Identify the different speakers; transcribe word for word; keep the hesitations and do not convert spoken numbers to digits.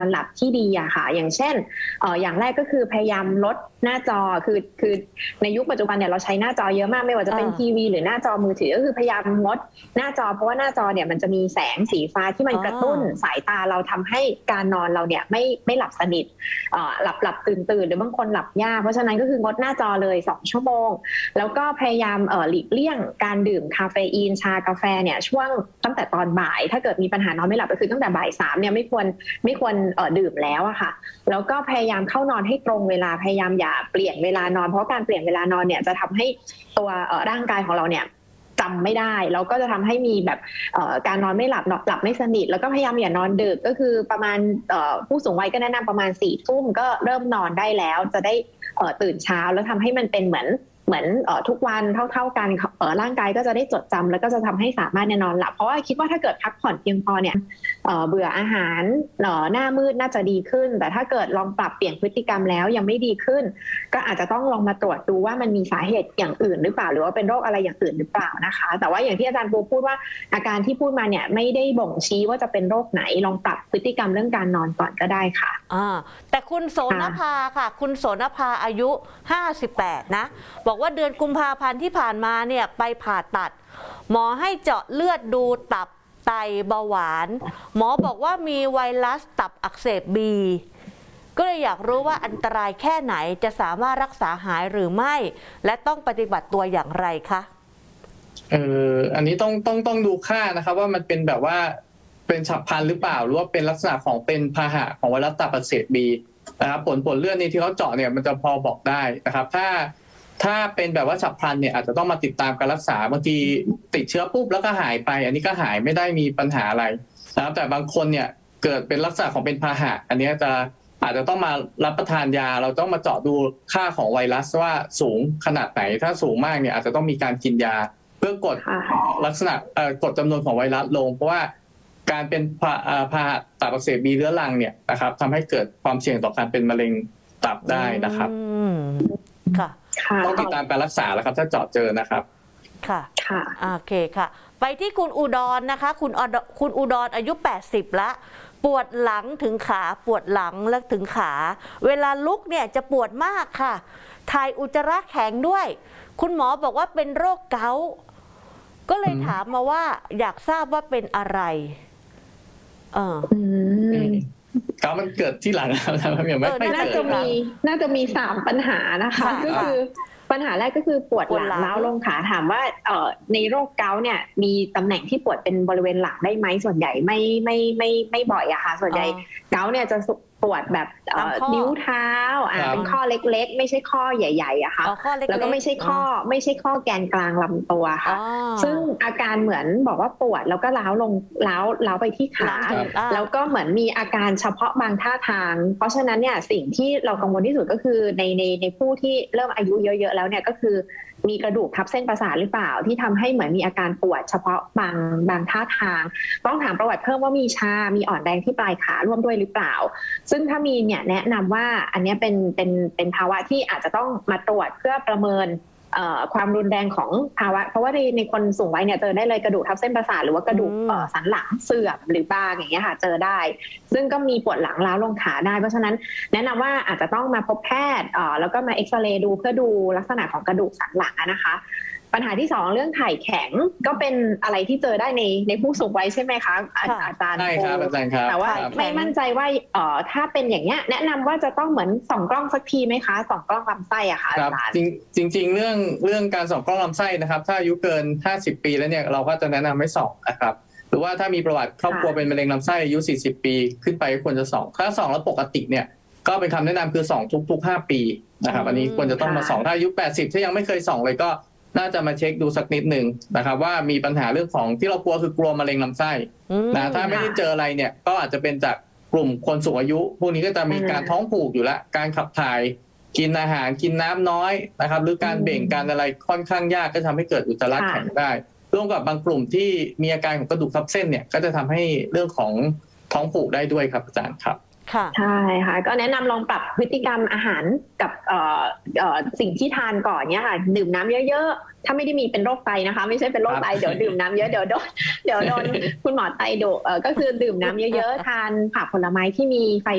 Speaker 1: นหลับที่ดีอะค่ะอย่างเช่นเอ่ออย่างแรกก็คือพยายามลดหน้าจอคือคือในยุคปัจจุบันเนี่ยเราใช้หน้าจอเยอะมากไม่ว่าจะเป็นทีวีหรือหน้าจอมือถือก็คือพยายามงดหน้าจอเพราะว่าหน้าจอเนี่ยมันจะมีแสงสีฟ้าที่มันกระตุ้นสายตาเราทำให้การนอนเราเนี่ยไม่ไม่หลับสนิทเอ่อหลับหลับตื่นตื่นหรือบางคนหลับยากเพราะฉะนั้นก็คืองดหน้าจอเลยสองชั่วโมงแล้วก็พยายามเอ่อหลีกเลี่ยงการดื่มคาเฟอีนชากาแฟเนี่ยช่วงตั้งแต่ตอนบ่ายถ้าเกิดมีปัญหานอนไม่หลับก็คือตั้งแต่บ่ายสามเนี่ยไม่ควรไม่ควรเอ่อดื่มแล้วอะค่ะแล้วก็พยายามเข้านอนให้ตรงเวลาพยายามอย่าเปลี่ยนเวลานอนเพราะการเปลี่ยนเวลานอนเนี่ยจะทำให้ตัวเอ่อร่างกายของเราเนี่ยจำไม่ได้แล้วก็จะทำให้มีแบบการนอนไม่หลับหลับไม่สนิทแล้วก็พยายามอย่านอนดึกก็คือประมาณผู้สูงวัยก็แนะนำประมาณสี่ทุ่มก็เริ่มนอนได้แล้วจะได้ตื่นเช้าแล้วทำให้มันเป็นเหมือนเหมือนทุกวันเท่าๆกันร่างกายก็จะได้จดจำแล้วก็จะทำให้สามารถนอนหลับเพราะว่าคิดว่าถ้าเกิดพักผ่อนเพียงพอเนี่ยเบื่ออาหารหน้ามืดน่าจะดีขึ้นแต่ถ้าเกิดลองปรับเปลี่ยนพฤติกรรมแล้วยังไม่ดีขึ้นก็อาจจะต้องลองมาตรวจดูว่ามันมีสาเหตุอย่างอื่นหรือเปล่าหรือว่าเป็นโรคอะไรอย่างอื่นหรือเปล่านะคะแต่ว่าอย่างที่อาจารย์ปูพูดว่าอาการที่พูดมาเนี่ยไม่ได้บ่งชี้ว่าจะเป็นโรคไหนลองปรับพฤติกรรมเรื่องการนอนก่อนก็ได้ค่ะ
Speaker 2: อ่าแต่คุณโสนภาค่ะคุณโสนภาอายุห้าสิบแปดนะบอกว่าเดือนกุมภาพันธ์ที่ผ่านมาเนี่ยไปผ่าตัดหมอให้เจาะเลือดดูตับไตเบาหวานหมอบอกว่ามีไวรัสตับอักเสบบีก็เลยอยากรู้ว่าอันตรายแค่ไหนจะสามารถรักษาหายหรือไม่และต้องปฏิบัติตัวอย่างไรคะ
Speaker 3: เอออันนี้ต้องต้องต้องดูค่านะครับว่ามันเป็นแบบว่าเป็นฉับพลันหรือเปล่าหรือว่าเป็นลักษณะของเป็นพาหะของไวรัสตับอักเสบบีนะครับผลผลเลือดนี้ที่เขาเจาะเนี่ยมันจะพอบอกได้นะครับถ้าถ้าเป็นแบบว่าฉับพลันเนี่ยอาจจะต้องมาติดตามการรักษาบางทีติดเชื้อปุ๊บแล้วก็หายไปอันนี้ก็หายไม่ได้มีปัญหาอะไรนะครับแต่บางคนเนี่ยเกิดเป็นลักษณะของเป็นพาหะอันนี้จะอาจจะต้องมารับประทานยาเราต้องมาเจาะดูค่าของไวรัสว่าสูงขนาดไหนถ้าสูงมากเนี่ยอาจจะต้องมีการกินยาเพื่อกดลักษณะกดจำนวนของไวรัสลงเพราะว่าการเป็นพาหะตับอักเสบบีเรื้อรังเนี่ยนะครับทำให้เกิดความเสี่ยงต่อการเป็นมะเร็งตับได้นะครับ
Speaker 2: ค่ะ
Speaker 3: ต้องติดตามการรักษาแล้วครับถ้าเจาะเจอนะครับ
Speaker 2: ค่ะค่ะโอเคค่ะไปที่คุณอุดรนะคะคุณคุณอุดรอายุแปดสิบละปวดหลังถึงขาปวดหลังและถึงขาเวลาลุกเนี่ยจะปวดมากค่ะถ่ายอุจจาระแข็งด้วยคุณหมอบอกว่าเป็นโรคเกาต์ก็เลยถามมาว่าอยากทราบว่าเป็นอะไรเออ
Speaker 3: เกาต์มันเกิดที่หลังนะครับไม่
Speaker 1: น่าจะมีน่าจะมีสามปัญหานะคะก็คือปัญหาแรกก็คือปวดหลังล้าวลงขาถามว่าเอ่อในโรคเกาต์เนี่ยมีตำแหน่งที่ปวดเป็นบริเวณหลังได้ไหมส่วนใหญ่ไม่ไม่ไม่ไม่บ่อยอะค่ะส่วนใหญ่เกาต์เนี่ยจะปวดแบบนิ้วเท้าอ่าเป็นข้อเล็กๆไม่ใช่ข้อใหญ่ๆอะค่ะแล้วก็ไม่ใช่ข้อไม่ใช่ข้อแกนกลางลำตัวค่ะซึ่งอาการเหมือนบอกว่าปวดแล้วก็ล้าวลงล้าวล้าวไปที่ขาแล้วก็เหมือนมีอาการเฉพาะบางท่าทางเพราะฉะนั้นเนี่ยสิ่งที่เรากังวลที่สุดก็คือในในในผู้ที่เริ่มอายุเยอะๆแล้วเนี่ยก็คือมีกระดูกทับเส้นประสาทหรือเปล่าที่ทำให้เหมือนมีอาการปวดเฉพาะบางบางท่าทางต้องถามประวัติเพิ่มว่ามีชามีอ่อนแรงที่ปลายขาร่วมด้วยหรือเปล่าซึ่งถ้ามีเนี่ยแนะนำว่าอันนี้เป็นเป็นเป็นภาวะที่อาจจะต้องมาตรวจเพื่อประเมินความรุนแรงของภาวะเพราะว่าในในคนสูงวัยเนี่ยเจอได้เลยกระดูกทับเส้นประสาทหรือว่ากระดูกสันหลังเสื่อมหรือบางอย่างเงี้ยค่ะเจอได้ซึ่งก็มีปวดหลังล้าวลงขาได้เพราะฉะนั้นแนะนำว่าอาจจะต้องมาพบแพทย์แล้วก็มาเอ็กซเรย์ดูเพื่อดูลักษณะของกระดูกสันหลังนะคะปัญหาที่สองเรื่องไข่แข็งก็เป็นอะไรที่เจอได้ในในผู้สูงวัยใช่ไหมคะอาจารย์
Speaker 3: ใช่ครับอาจารย์ครับ
Speaker 1: แต่ว่าไม่มั่นใจว่าเอ่อถ้าเป็นอย่างเงี้ยแนะนำว่าจะต้องเหมือนส่องกล้องสักทีไหมคะส่องกล้องลำไส้อะค่ะอาจารย์
Speaker 3: จริงจริงๆเรื่องเรื่องการส่องกล้องลำไส้นะครับถ้าอายุเกินห้าสิบปีแล้วเนี่ยเราก็จะแนะนำให้ส่องนะครับหรือว่าถ้ามีประวัติครอบครัวเป็นมะเร็งลำไส้อายุสี่สิบปีขึ้นไปควรจะส่องถ้าส่องแล้วปกติเนี่ยก็เป็นคำแนะนำคือส่องทุกๆห้าปีนะครับอันนี้ควรจะต้องมาส่องถ้าอายุแปดสิบถ้ายังไม่เคยส่องเลยก็น่าจะมาเช็คดูสักนิดหนึ่งนะครับว่ามีปัญหาเรื่องของที่เรากลัวคือกลัวมะเร็งลำไส้นะถ้าไม่ได้เจออะไรเนี่ยก็อาจจะเป็นจากกลุ่มคนสูงอายุพวกนี้ก็จะมีการท้องผูกอยู่แล้วการขับถ่ายกินอาหารกินน้ำน้อยนะครับหรือการเบ่งการอะไรค่อนข้างยากก็ทำให้เกิดอุจจาระแข็งได้ร่วมกับบางกลุ่มที่มีอาการของกระดูกทับเส้นเนี่ยก็จะทำให้เรื่องของท้องผูกได้ด้วยครับอาจารย์ครับ
Speaker 1: ใช่ค่ะก็แนะนำลองปรับพฤติกรรมอาหารกับสิ่งที่ทานก่อนเนี่ยค่ะดื่มน้ำเยอะๆถ้าไม่ได้มีเป็นโรคไตนะคะไม่ใช่เป็นโรคไตเดี๋ยวดื่มน้ำเยอะเดี๋ยวโดนเดี๋ยวโดนคุณหมอไตดุก็คือดื่มน้ำเยอะๆทานผักผลไม้ที่มีไฟ